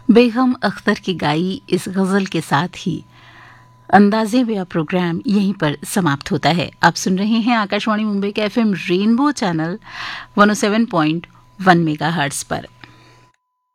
बेगम अख्तर की गाई इस गज़ल के साथ ही अंदाज़े ब्या प्रोग्राम यहीं पर समाप्त होता है। आप सुन रहे हैं आकाशवाणी मुंबई के FM रेनबो चैनल 107.1 मेगाहर्ट्ज़ पर।